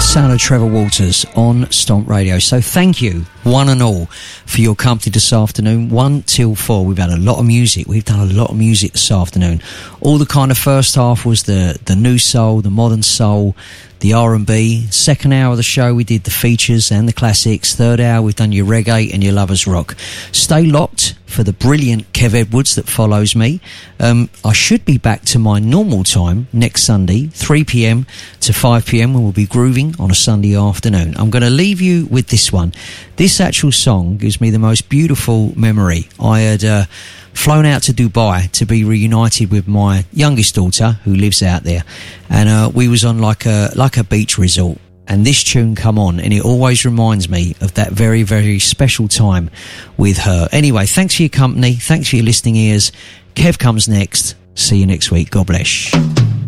Sound of Trevor Waters on Stomp Radio. So thank you, one and all, for your company this afternoon, 1 till 4. We've had a lot of music. We've done a lot of music this afternoon. All the kind of first half was the new soul, the modern soul, the R&B. Second hour of the show, we did the features and the classics. Third hour, we've done your reggae and your lovers rock. Stay locked for the brilliant Kev Edwards that follows me. I should be back to my normal time next Sunday, 3 p.m. to 5 p.m, when we'll be grooving on a Sunday afternoon. I'm going to leave you with this one. This actual song gives me the most beautiful memory. I had flown out to Dubai to be reunited with my youngest daughter, who lives out there, and we was on like a beach resort. And this tune come on, and it always reminds me of that very, very special time with her. Anyway, thanks for your company. Thanks for your listening ears. Kev comes next. See you next week. God bless.